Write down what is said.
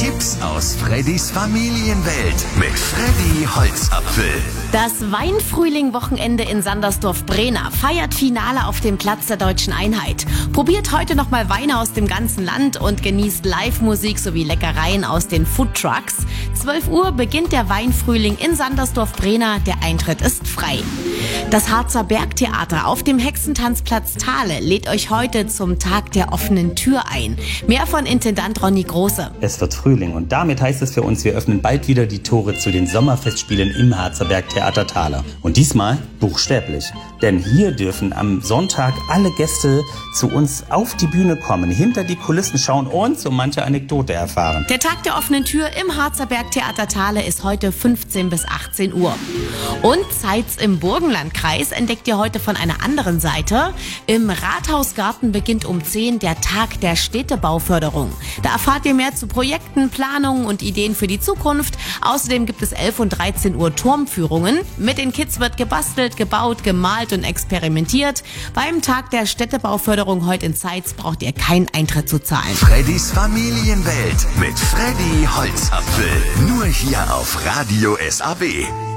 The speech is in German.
Tipps aus Freddys Familienwelt mit Freddy Holzapfel. Das Weinfrühling-Wochenende in Sandersdorf-Brena feiert Finale auf dem Platz der Deutschen Einheit. Probiert heute nochmal Weine aus dem ganzen Land und genießt Live-Musik sowie Leckereien aus den Foodtrucks. 12 Uhr beginnt der Weinfrühling in Sandersdorf-Brena. Der Eintritt ist frei. Das Harzer Bergtheater auf dem Hexentanzplatz Thale lädt euch heute zum Tag der offenen Tür ein. Mehr von Intendant Ronny Große. Es wird Frühling und damit heißt es für uns, wir öffnen bald wieder die Tore zu den Sommerfestspielen im Harzer Bergtheater Thale. Und diesmal buchstäblich. Denn hier dürfen am Sonntag alle Gäste zu uns auf die Bühne kommen, hinter die Kulissen schauen und so manche Anekdote erfahren. Der Tag der offenen Tür im Harzer Bergtheater Thale ist heute 15 bis 18 Uhr. Und Zeitz im Burgenlandkreis entdeckt ihr heute von einer anderen Seite. Im Rathausgarten beginnt um 10 der Tag der Städtebauförderung. Da erfahrt ihr mehr zu Projekten, Planungen und Ideen für die Zukunft. Außerdem gibt es 11 und 13 Uhr Turmführungen. Mit den Kids wird gebastelt, gebaut, gemalt und experimentiert. Beim Tag der Städtebauförderung heute in Zeitz braucht ihr keinen Eintritt zu zahlen. Freddys Familienwelt mit Freddy Holzapfel. Nur hier auf Radio SAB.